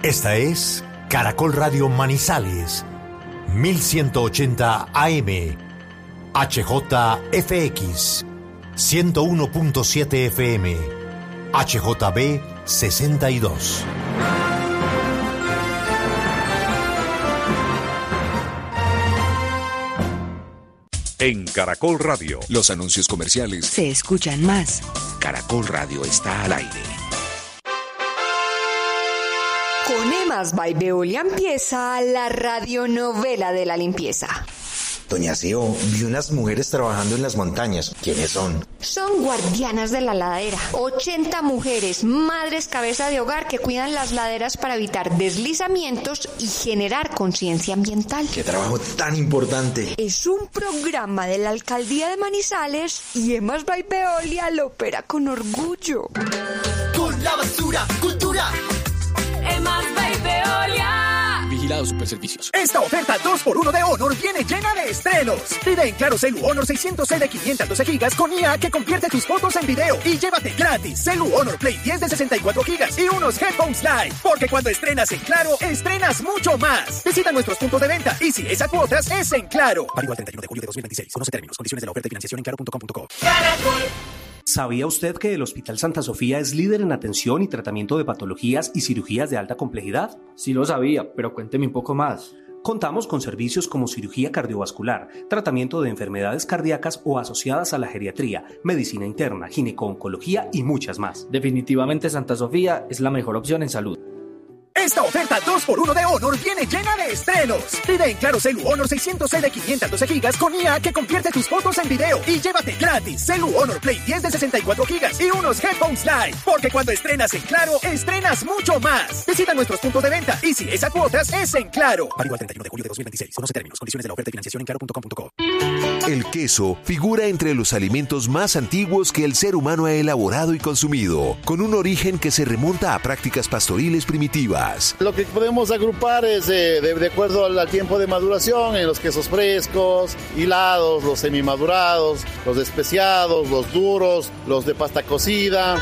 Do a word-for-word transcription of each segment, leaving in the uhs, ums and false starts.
Esta es Caracol Radio Manizales, mil ciento ochenta A M, H J F X, ciento uno punto siete F M, H J B sesenta y dos. En Caracol Radio, los anuncios comerciales se escuchan más. Caracol Radio está al aire. Con Emas by Veolia empieza la radionovela de la limpieza. Doña Sio, vi unas mujeres trabajando en las montañas. ¿Quiénes son? Son guardianas de la ladera. ochenta mujeres, madres cabeza de hogar que cuidan las laderas para evitar deslizamientos y generar conciencia ambiental. ¡Qué trabajo tan importante! Es un programa de la Alcaldía de Manizales y Emas by Veolia lo opera con orgullo. Con la basura, cultura. Emas by Veolia. Vigilado Superservicios. Esta oferta dos por uno de Honor viene llena de estrenos. Pide en Claro Celu Honor seiscientos C de quinientos doce gigas con I A que convierte tus fotos en video y llévate gratis Celu Honor Play diez de sesenta y cuatro gigas y unos headphones live. Porque cuando estrenas en Claro, estrenas mucho más. Visita nuestros puntos de venta y si es a cuotas, es en Claro. Válido al treinta y uno de julio de dos mil veintiséis. Conoce términos, condiciones de la oferta y financiación en claro punto com punto co. ¿Sabía usted que el Hospital Santa Sofía es líder en atención y tratamiento de patologías y cirugías de alta complejidad? Sí lo sabía, pero cuénteme un poco más. Contamos con servicios como cirugía cardiovascular, tratamiento de enfermedades cardíacas o asociadas a la geriatría, medicina interna, gineco-oncología y muchas más. Definitivamente Santa Sofía es la mejor opción en salud. Esta oferta dos por uno de Honor viene llena de estrenos. Pide en Claro Celu Honor seiscientos C de quinientos doce gigas con I A que convierte tus fotos en video y llévate gratis Celu Honor Play diez de sesenta y cuatro gigas y unos headphones live. Porque cuando estrenas en Claro, estrenas mucho más. Visita nuestros puntos de venta y si es a cuotas, es en Claro. Válido al treinta y uno de julio de dos mil veintiséis. Conoce términos, condiciones de la oferta y financiación en claro punto com punto co. El queso figura entre los alimentos más antiguos que el ser humano ha elaborado y consumido, con un origen que se remonta a prácticas pastoriles primitivas. Lo que podemos agrupar es eh, de, de acuerdo al, al tiempo de maduración en los quesos frescos, hilados, los semimadurados, los especiados, los duros, los de pasta cocida.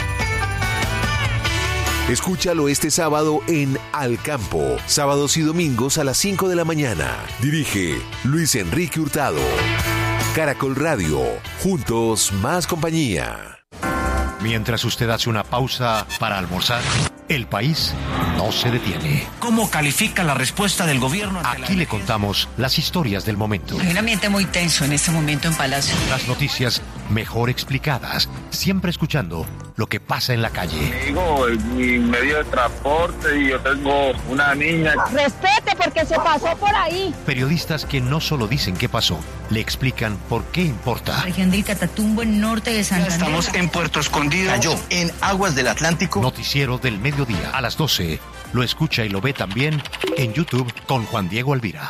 Escúchalo este sábado en Al Campo, sábados y domingos a las cinco de la mañana. Dirige Luis Enrique Hurtado. Caracol Radio, juntos más compañía. Mientras usted hace una pausa para almorzar, el país no se detiene. ¿Cómo califica la respuesta del gobierno? Aquí le contamos las historias del momento. Hay un ambiente muy tenso en este momento en Palacio. Las noticias mejor explicadas, siempre escuchando lo que pasa en la calle. Digo, mi medio de transporte y yo tengo una niña. Respete porque se pasó por ahí. Periodistas que no solo dicen qué pasó, le explican por qué importa. Región del Catatumbo, en norte de Santander. Estamos en Puerto Escondido. Cayó en aguas del Atlántico. Noticiero del mediodía a las doce. Lo escucha y lo ve también en YouTube con Juan Diego Alvira.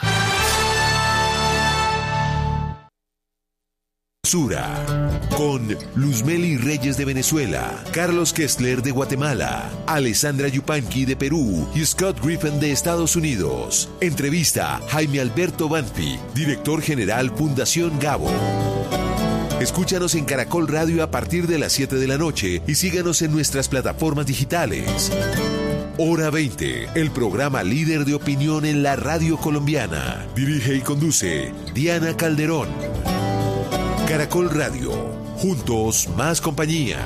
Sura, con Luzmeli Reyes de Venezuela, Carlos Kessler de Guatemala, Alessandra Yupanqui de Perú y Scott Griffin de Estados Unidos. Entrevista Jaime Alberto Banfi, director general Fundación Gabo. Escúchanos en Caracol Radio a partir de las siete de la noche y síganos en nuestras plataformas digitales. Hora veinte, el programa líder de opinión en la radio colombiana. Dirige y conduce Diana Calderón. Caracol Radio, juntos más compañía.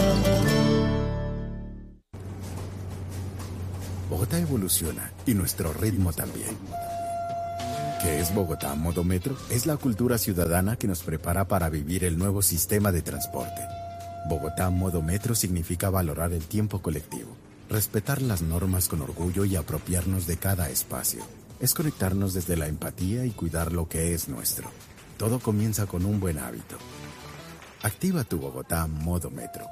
Bogotá evoluciona y nuestro ritmo también. ¿Qué es Bogotá Modo Metro? Es la cultura ciudadana que nos prepara para vivir el nuevo sistema de transporte. Bogotá Modo Metro significa valorar el tiempo colectivo, respetar las normas con orgullo y apropiarnos de cada espacio. Es conectarnos desde la empatía y cuidar lo que es nuestro. Todo comienza con un buen hábito. Activa tu Bogotá Modo Metro.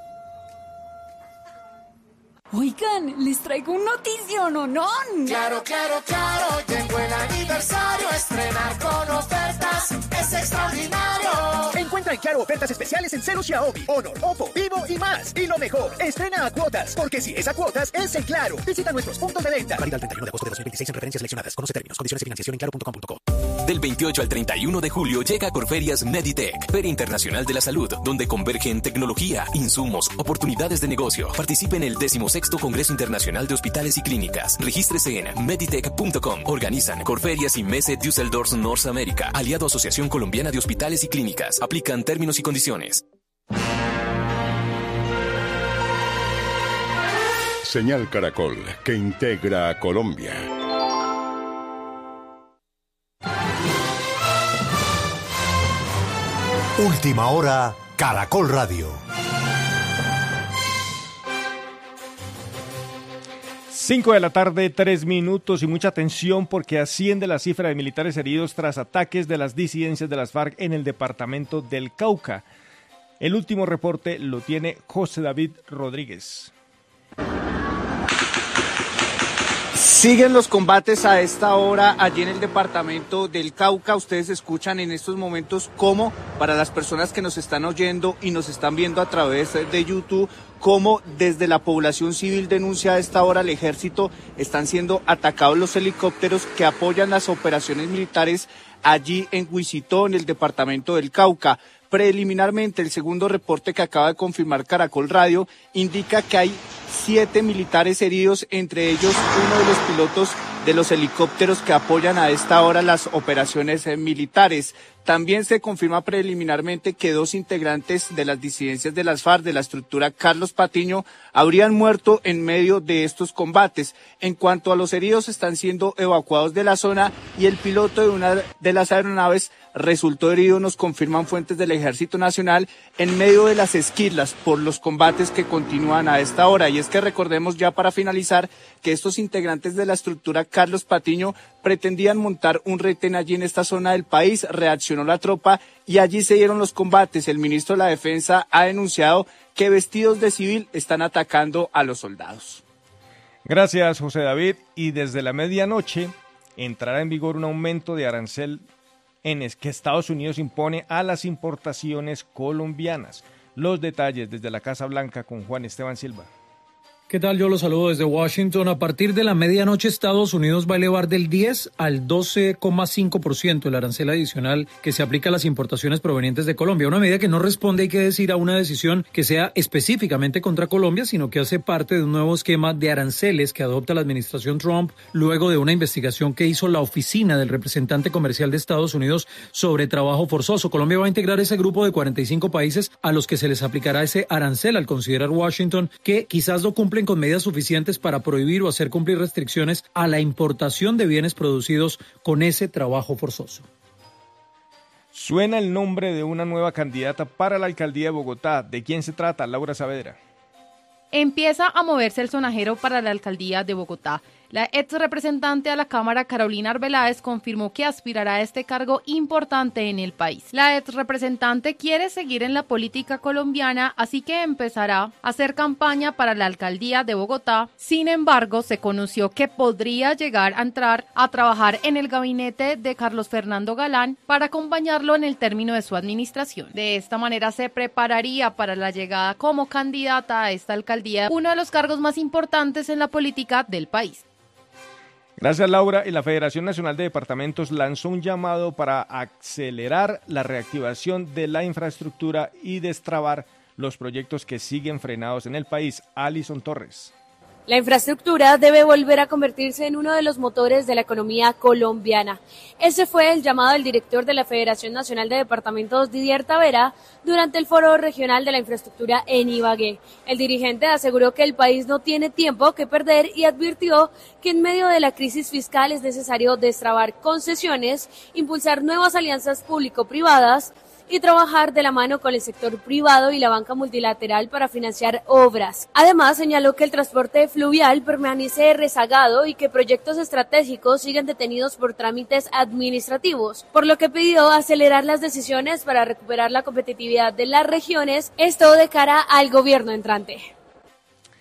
Oigan, les traigo un notición, ¿o no? Claro, claro, claro, llegó buen aniversario, estrenar con ofertas es extraordinario. Encuentra en Claro ofertas especiales en Celu, Xiaomi, Honor, Oppo, Vivo y más. Y lo mejor, estrena a cuotas, porque si es a cuotas, es en Claro. Visita nuestros puntos de venta. Válida el treinta y uno de agosto de dos mil veintiséis en referencias seleccionadas. Conoce términos, condiciones y financiación en claro punto com punto co. Del veintiocho al treinta y uno de julio llega a Corferias Meditech, Feria Internacional de la Salud, donde convergen tecnología, insumos, oportunidades de negocio. Participe en el decimosexto Congreso Internacional de Hospitales y Clínicas. Regístrese en meditech punto com. Organizan Corferias y Messe Düsseldorf North America, aliado a Asociación Colombiana de Hospitales y Clínicas. Aplican términos y condiciones. Señal Caracol, que integra a Colombia. Última hora, Caracol Radio. Cinco de la tarde, tres minutos y mucha atención porque asciende la cifra de militares heridos tras ataques de las disidencias de las FARC en el departamento del Cauca. El último reporte lo tiene José David Rodríguez. Siguen los combates a esta hora allí en el departamento del Cauca. Ustedes escuchan en estos momentos cómo, para las personas que nos están oyendo y nos están viendo a través de YouTube, cómo desde la población civil denuncia a esta hora al ejército, están siendo atacados los helicópteros que apoyan las operaciones militares allí en Huicitó, en el departamento del Cauca. Preliminarmente, el segundo reporte que acaba de confirmar Caracol Radio indica que hay siete militares heridos, entre ellos uno de los pilotos de los helicópteros que apoyan a esta hora las operaciones militares. También se confirma preliminarmente que dos integrantes de las disidencias de las FARC, de la estructura Carlos Patiño, habrían muerto en medio de estos combates. En cuanto a los heridos, están siendo evacuados de la zona y el piloto de una de las aeronaves resultó herido, nos confirman fuentes del Ejército Nacional, en medio de las esquirlas por los combates que continúan a esta hora. Y es que recordemos ya para finalizar que estos integrantes de la estructura Carlos Patiño pretendían montar un retén allí en esta zona del país, reaccionó la tropa y allí se dieron los combates. El ministro de la Defensa ha denunciado que vestidos de civil están atacando a los soldados. Gracias, José David. Y desde la medianoche entrará en vigor un aumento de arancel en es que Estados Unidos impone a las importaciones colombianas. Los detalles desde la Casa Blanca con Juan Esteban Silva. ¿Qué tal? Yo los saludo desde Washington. A partir de la medianoche, Estados Unidos va a elevar del diez al doce coma cinco por ciento el arancel adicional que se aplica a las importaciones provenientes de Colombia. Una medida que no responde, hay que decir, a una decisión que sea específicamente contra Colombia, sino que hace parte de un nuevo esquema de aranceles que adopta la administración Trump luego de una investigación que hizo la oficina del representante comercial de Estados Unidos sobre trabajo forzoso. Colombia va a integrar ese grupo de cuarenta y cinco países a los que se les aplicará ese arancel al considerar Washington que quizás no cumple con medidas suficientes para prohibir o hacer cumplir restricciones a la importación de bienes producidos con ese trabajo forzoso. Suena el nombre de una nueva candidata para la alcaldía de Bogotá. ¿De quién se trata, Laura Saavedra? Empieza a moverse el sonajero para la alcaldía de Bogotá. La ex representante a la Cámara, Carolina Arbeláez, confirmó que aspirará a este cargo importante en el país. La ex representante quiere seguir en la política colombiana, así que empezará a hacer campaña para la alcaldía de Bogotá. Sin embargo, se conoció que podría llegar a entrar a trabajar en el gabinete de Carlos Fernando Galán para acompañarlo en el término de su administración. De esta manera se prepararía para la llegada como candidata a esta alcaldía, uno de los cargos más importantes en la política del país. Gracias, Laura. Y la Federación Nacional de Departamentos lanzó un llamado para acelerar la reactivación de la infraestructura y destrabar los proyectos que siguen frenados en el país. Alison Torres. La infraestructura debe volver a convertirse en uno de los motores de la economía colombiana. Ese fue el llamado del director de la Federación Nacional de Departamentos, Didier Tavera, durante el Foro Regional de la Infraestructura en Ibagué. El dirigente aseguró que el país no tiene tiempo que perder y advirtió que en medio de la crisis fiscal es necesario destrabar concesiones, impulsar nuevas alianzas público-privadas y trabajar de la mano con el sector privado y la banca multilateral para financiar obras. Además, señaló que el transporte fluvial permanece rezagado y que proyectos estratégicos siguen detenidos por trámites administrativos, por lo que pidió acelerar las decisiones para recuperar la competitividad de las regiones, esto de cara al gobierno entrante.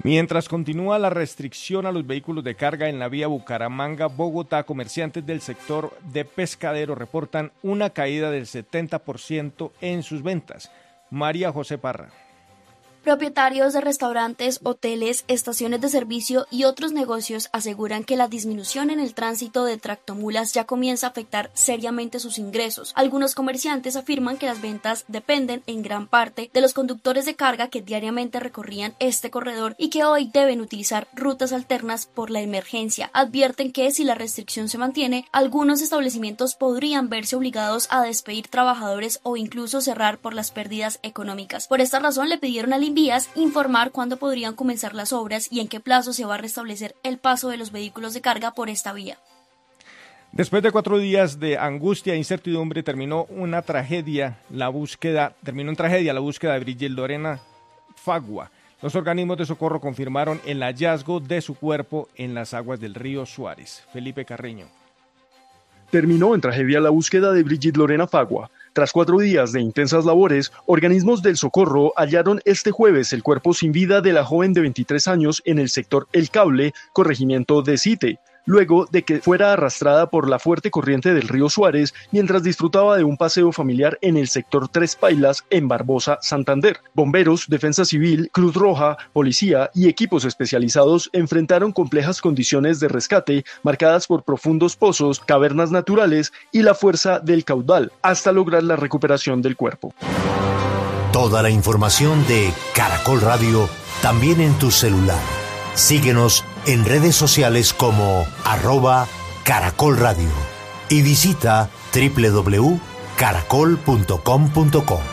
Mientras continúa la restricción a los vehículos de carga en la vía Bucaramanga-Bogotá, comerciantes del sector de Pescadero reportan una caída del setenta por ciento en sus ventas. María José Parra. Propietarios de restaurantes, hoteles, estaciones de servicio y otros negocios aseguran que la disminución en el tránsito de tractomulas ya comienza a afectar seriamente sus ingresos. Algunos comerciantes afirman que las ventas dependen en gran parte de los conductores de carga que diariamente recorrían este corredor y que hoy deben utilizar rutas alternas por la emergencia. Advierten que si la restricción se mantiene, algunos establecimientos podrían verse obligados a despedir trabajadores o incluso cerrar por las pérdidas económicas. Por esta razón le pidieron al Vías informar cuándo podrían comenzar las obras y en qué plazo se va a restablecer el paso de los vehículos de carga por esta vía. Después de cuatro días de angustia e incertidumbre terminó una tragedia, la búsqueda, terminó en tragedia la búsqueda de Bridget Lorena Fagua. Los organismos de socorro confirmaron el hallazgo de su cuerpo en las aguas del río Suárez. Felipe Carreño. Terminó en tragedia la búsqueda de Bridget Lorena Fagua. Tras cuatro días de intensas labores, organismos del socorro hallaron este jueves el cuerpo sin vida de la joven de veintitrés años en el sector El Cable, corregimiento de Site, luego de que fuera arrastrada por la fuerte corriente del río Suárez mientras disfrutaba de un paseo familiar en el sector Tres Pailas, en Barbosa, Santander. Bomberos, Defensa Civil, Cruz Roja, Policía y equipos especializados enfrentaron complejas condiciones de rescate marcadas por profundos pozos, cavernas naturales y la fuerza del caudal, hasta lograr la recuperación del cuerpo. Toda la información de Caracol Radio también en tu celular. Síguenos en redes sociales como arroba Caracol Radio y visita doble u doble u doble u punto caracol punto com punto co.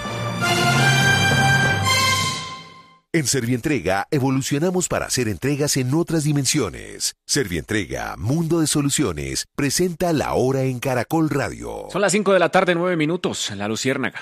En Servientrega evolucionamos para hacer entregas en otras dimensiones. Servientrega, Mundo de Soluciones, presenta La Hora en Caracol Radio. Son las cinco de la tarde, nueve minutos, La Luciérnaga.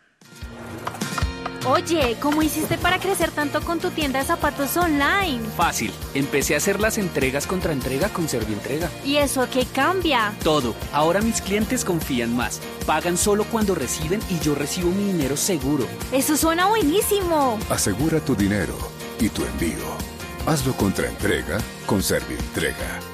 Oye, ¿cómo hiciste para crecer tanto con tu tienda de zapatos online? Fácil, empecé a hacer las entregas contra entrega con Servientrega. ¿Y eso qué cambia? Todo, ahora mis clientes confían más, pagan solo cuando reciben y yo recibo mi dinero seguro. ¡Eso suena buenísimo! Asegura tu dinero y tu envío. Hazlo contra entrega con Servientrega.